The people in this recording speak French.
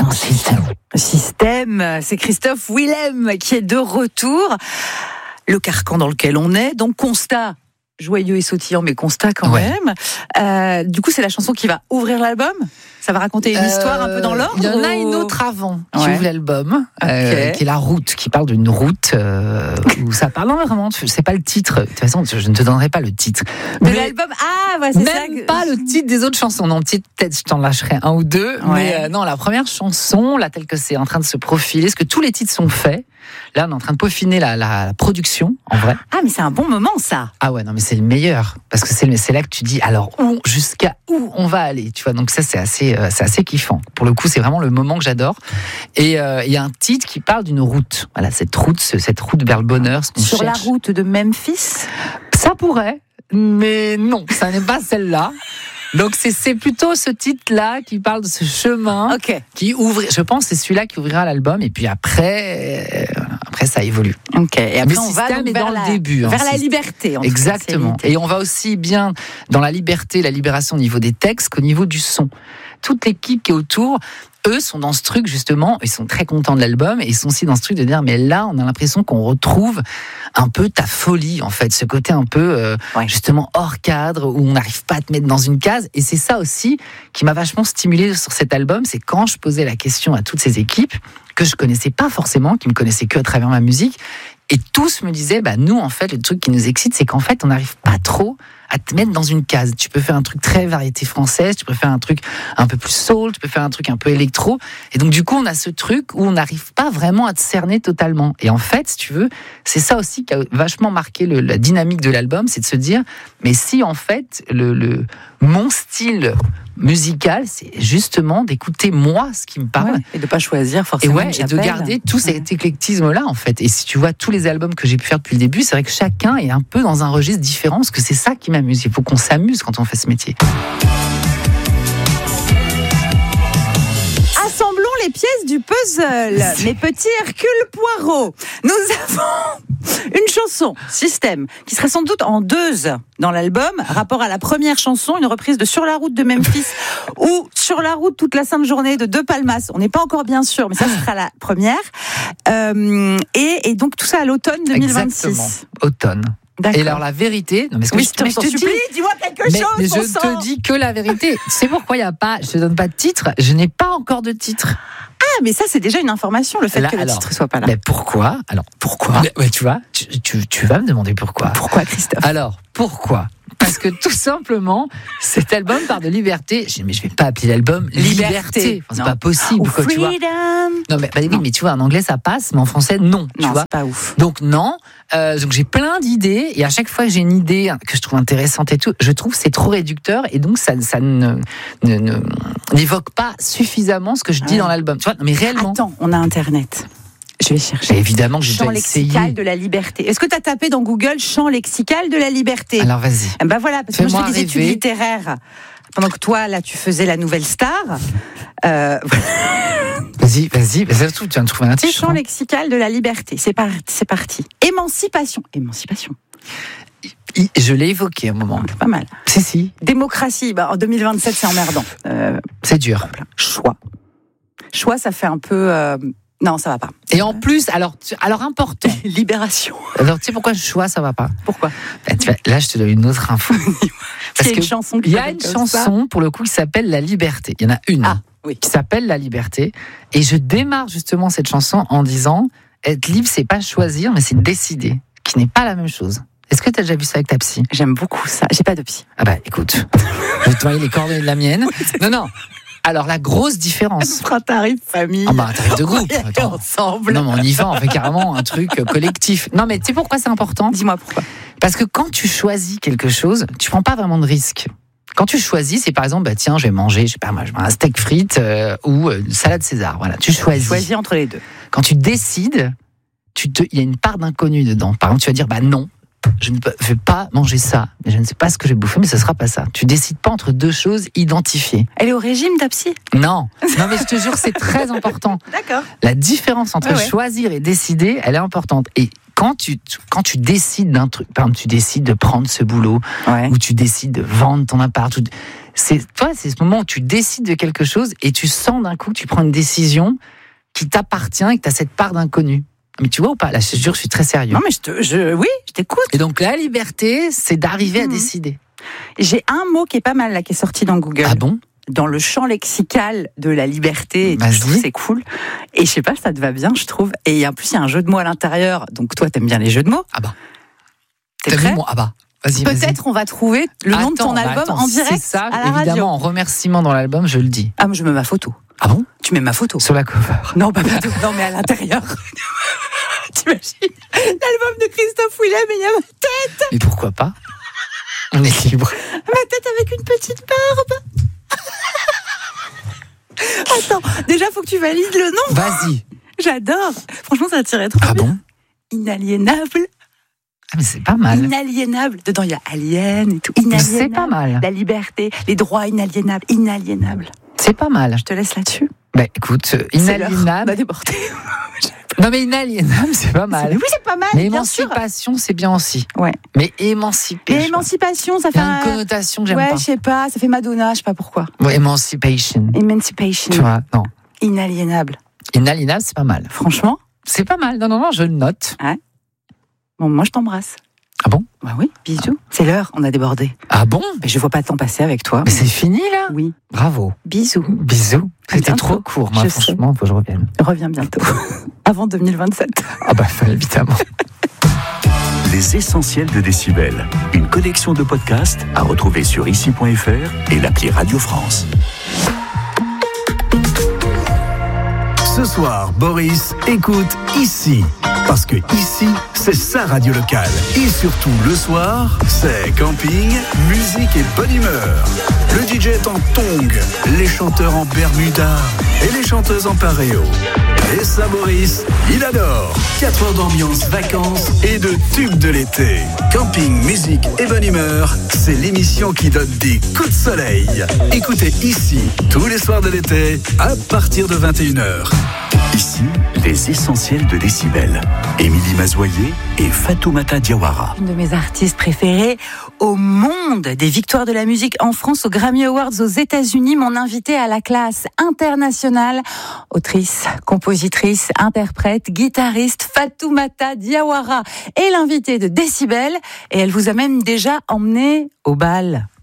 dans le système. C'est Christophe Willem qui est de retour. Le carcan dans lequel on est, donc constat joyeux et sautillant, mais constat quand même. Du coup, c'est la chanson qui va ouvrir l'album. Ça va raconter une histoire un peu dans l'ordre. Il y en a une autre avant qui ouvre l'album, qui est La Route, qui parle d'une route où ça parle. Non, vraiment, c'est pas le titre. De toute façon, je ne te donnerai pas le titre. De l'album. Ah, ouais, c'est même ça. Même pas le titre des autres chansons. Non, peut-être je t'en lâcherai un ou deux. Ouais. Mais non, la première chanson, là, telle que c'est en train de se profiler, parce que tous les titres sont faits. Là, on est en train de peaufiner la production, en vrai. Ah, mais c'est un bon moment, ça. Ah ouais, non, mais c'est le meilleur. Parce que c'est là que tu dis, alors, jusqu'à où on va aller, tu vois. Donc ça, c'est assez kiffant. Pour le coup, c'est vraiment le moment que j'adore. Et il y a un titre qui parle d'une route. Voilà, cette route vers le bonheur. Ce qu'on Sur cherche. la route de Memphis. Ça pourrait, mais non, ça n'est pas celle-là. Donc c'est plutôt ce titre-là qui parle de ce chemin qui ouvre. Je pense que c'est celui-là qui ouvrira l'album. Et puis après ça évolue. Ok. Et après le on va système est dans le début. Vers la liberté. Exactement. Et on va aussi bien dans la liberté, la libération au niveau des textes qu'au niveau du son. Toute l'équipe qui est autour, eux sont dans ce truc justement, ils sont très contents de l'album et ils sont aussi dans ce truc de dire mais là on a l'impression qu'on retrouve un peu ta folie en fait, ce côté un peu justement hors cadre où on n'arrive pas à te mettre dans une case. Et c'est ça aussi qui m'a vachement stimulé sur cet album, c'est quand je posais la question à toutes ces équipes que je connaissais pas forcément, qui me connaissaient que à travers ma musique, et tous me disaient nous en fait le truc qui nous excite c'est qu'en fait on n'arrive pas trop à te mettre dans une case. Tu peux faire un truc très variété française, tu peux faire un truc un peu plus soul, tu peux faire un truc un peu électro. Et donc, du coup, on a ce truc où on n'arrive pas vraiment à te cerner totalement. Et en fait, si tu veux, c'est ça aussi qui a vachement marqué la dynamique de l'album, c'est de se dire, mais si en fait, mon style musical, c'est justement d'écouter moi ce qui me parle. Et de pas choisir forcément. Et de garder tout cet éclectisme-là, en fait. Et si tu vois tous les albums que j'ai pu faire depuis le début, c'est vrai que chacun est un peu dans un registre différent, parce que c'est ça qui m'amuse. Il faut qu'on s'amuse quand on fait ce métier. Assemblons les pièces du puzzle. Mes petits Hercule Poirot. Nous avons une chanson, Système, qui serait sans doute en 2 dans l'album, rapport à la première chanson, une reprise de Sur la route de Memphis ou Sur la route toute la sainte journée de De Palmas. On n'est pas encore bien sûr, mais ça sera la première. Et donc tout ça à l'automne 2026. Exactement, automne. D'accord. Et alors la vérité, non mais je te supplie, dis-moi quelque chose. Mais je ne te dis que la vérité. Tu sais pourquoi il y a pas, je te donne pas de titre. Je n'ai pas encore de titre. Ah, mais ça c'est déjà une information, le fait que le titre soit pas là. Mais pourquoi ? Alors pourquoi ? Mais tu vois, tu vas me demander pourquoi. Pourquoi, Christophe ? Alors pourquoi ? Parce que tout simplement, cet album parle de liberté. Mais je vais pas appeler l'album Liberté. Enfin, c'est pas possible, quoi, tu vois. Non, mais oui, mais tu vois, en anglais ça passe, mais en français non. Tu vois, c'est pas ouf. Donc non. Donc j'ai plein d'idées et à chaque fois que j'ai une idée que je trouve intéressante et tout, je trouve que c'est trop réducteur et donc ça n'évoque pas suffisamment ce que je dis dans l'album. Tu vois, non, mais réellement. Attends, on a Internet. Je vais chercher. Et évidemment que j'ai Champ déjà essayé. lexical de la liberté. Est-ce que tu as tapé dans Google champ lexical de la liberté ? Alors vas-y. Ben voilà, parce que moi je fais des études littéraires. Pendant que toi, là, tu faisais la nouvelle star. Vas-y. Surtout, tu viens de trouver un titre. Champ lexical de la liberté. C'est parti. Émancipation. Je l'ai évoqué à un moment. C'est pas mal. Si. Démocratie. En 2027, c'est emmerdant. C'est dur. Choix, ça fait un peu... Non, ça va pas. Et en plus, alors important. Libération. Alors, tu sais pourquoi choix, ça va pas ? Pourquoi ? Là, je te donne une autre info. Parce qu'il y a une chanson, pour le coup, qui s'appelle La Liberté. Il y en a une qui s'appelle La Liberté. Et je démarre justement cette chanson en disant être libre, c'est pas choisir, mais c'est décider, qui n'est pas la même chose. Est-ce que tu as déjà vu ça avec ta psy ? J'aime beaucoup ça. J'ai pas de psy. Ah bah écoute, je vais te envoyer les coordonnées de la mienne. Non. Alors, la grosse différence. Un tarif famille. Ah bah, un tarif de groupe. Ensemble. Non, mais on y va, on fait carrément un truc collectif. Non, mais tu sais pourquoi c'est important ? Dis-moi pourquoi. Parce que quand tu choisis quelque chose, tu prends pas vraiment de risque. Quand tu choisis, c'est par exemple, je vais manger, je sais pas moi, un steak frites ou une salade César. Voilà, tu choisis. Tu choisis entre les deux. Quand tu décides, il y a une part d'inconnu dedans. Par exemple, tu vas dire, non. Je ne vais pas manger ça, mais je ne sais pas ce que je vais bouffer, mais ce sera pas ça. Tu décides pas entre deux choses identifiées. Elle est au régime, ta psy ? Non, mais je te jure, c'est très important. D'accord. La différence entre choisir et décider, elle est importante. Et quand tu décides d'un truc, par exemple, tu décides de prendre ce boulot, ou tu décides de vendre ton appart, c'est ce moment où tu décides de quelque chose et tu sens d'un coup que tu prends une décision qui t'appartient et que tu as cette part d'inconnu. Mais tu vois ou pas? Là, je te jure, je suis très sérieux. Non, mais oui, je t'écoute. Et donc, la liberté, c'est d'arriver à décider. J'ai un mot qui est pas mal, là, qui est sorti dans Google. Ah bon? Dans le champ lexical de la liberté. Et je trouve que c'est cool. Et je sais pas, ça te va bien, je trouve. Et en plus, il y a un jeu de mots à l'intérieur. Donc, toi, t'aimes bien les jeux de mots. Ah bah. T'es prêt? Ah bah. Vas-y, Peut-être on va trouver le nom de ton album en direct c'est ça, à la radio. Évidemment, en remerciement dans l'album, je le dis. Ah, moi, je mets ma photo. Ah bon? Tu mets ma photo? Sur la cover? Non, pas partout. Non, mais à l'intérieur. T'imagines? L'album de Christophe Willem et il y a ma tête. Mais pourquoi pas? On est libre. Ma tête avec une petite barbe. Attends, déjà, faut que tu valides le nom. Vas-y. J'adore. Franchement, ça tirait trop bien. Ah bon? Inaliénable. Ah, mais c'est pas mal. Inaliénable. Dedans, il y a alien et tout. Inaliénable. C'est pas mal. La liberté, les droits inaliénables. Inaliénable. C'est pas mal. Je te laisse là-dessus. Bah écoute, inaliénable. Débordé. Non mais inaliénable, c'est pas mal. Oui, c'est pas mal. Mais bien sûr. émancipation, c'est bien aussi. Ouais. Mais émanciper. Mais émancipation, ça Il fait y a une connotation que j'aime ouais, pas. je sais pas, ça fait Madonna, je sais pas pourquoi. Ouais, emancipation. Emancipation. Tu vois, non. Inaliénable. Inaliénable, c'est pas mal. Franchement. C'est pas mal. Non, je le note. Ouais. Bon, moi je t'embrasse. Ah bon? Bah oui, bisous. C'est l'heure, on a débordé. Ah bon? Mais je vois pas le temps passer avec toi. Mais c'est fini là? Oui. Bravo. Bisous. Bisous. C'était bientôt. trop court, moi, Je franchement, faut que je revienne. Reviens bientôt. Avant 2027. Ah bah, évidemment. Les essentiels de Décibel. Une collection de podcasts à retrouver sur ici.fr et l'appli Radio France. Ce soir, Boris écoute Ici. Parce que ici, c'est sa radio locale. Et surtout, le soir, c'est camping, musique et bonne humeur. Le DJ est en tongs, les chanteurs en bermuda et les chanteuses en paréo. Et ça, Boris, il adore. 4 heures d'ambiance, vacances et de tubes de l'été. Camping, musique et bonne humeur, c'est l'émission qui donne des coups de soleil. Écoutez Ici, tous les soirs de l'été, à partir de 21h. Ici, les essentiels de Décibel. Émilie Mazoyer et Fatoumata Diawara. Une de mes artistes préférées au monde, des victoires de la musique en France, aux Grammy Awards aux États-Unis, mon invitée à la classe internationale, autrice, compositrice, interprète, guitariste, Fatoumata Diawara est l'invitée de Décibel et elle vous a même déjà emmené au bal.